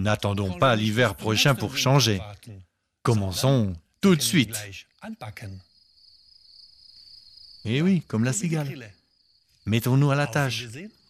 N'attendons pas l'hiver prochain pour changer. Commençons tout de suite. Et oui, comme la cigale. Mettons-nous à la tâche.